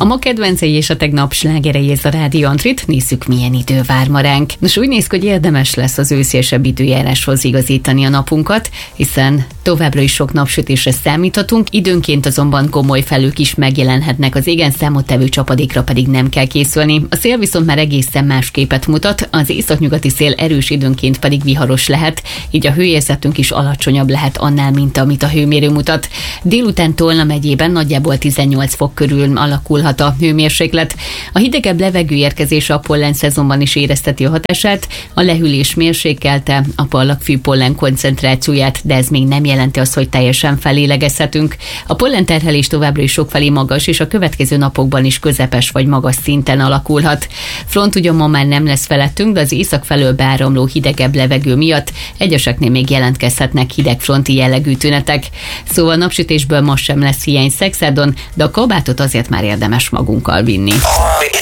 A ma kedvencei és a tegnap slágerei, ez a Rádió Antrit. Nézzük, milyen idő vár ma ránk. Nos, úgy néz ki, hogy érdemes lesz az ősziesebb időjáráshoz igazítani a napunkat, hiszen továbbra is sok napsütésre számíthatunk, időnként azonban komoly felhők is megjelenhetnek az égen, számottevő csapadékra pedig nem kell készülni. A szél viszont már egészen más képet mutat, az északnyugati szél erős, időnként pedig viharos lehet, így a hőérzetünk is alacsonyabb lehet annál, mint amit a hőmérő mutat. Délután Tolna megyében nagyjából 18 fok körül alakulhat a hőmérséklet. A hidegebb levegő érkezése a pollen szezonban is érezteti a hatását, a lehűlés mérsékelte a parlagfű pollen koncentrációját, de ez még nem jelenti azt, hogy teljesen felélegezhetünk. A pollen terhelés továbbra is sokfelé magas, és a következő napokban is közepes vagy magas szinten alakulhat. Front ugyan ma már nem lesz felettünk, de az észak felől beáramló hidegebb levegő miatt egyeseknél még jelentkezhetnek hidegfronti jellegű tünetek. Szóval napsütésből most sem lesz hiány Szexádon, de a kabátot azért már érdemes magunkkal vinni.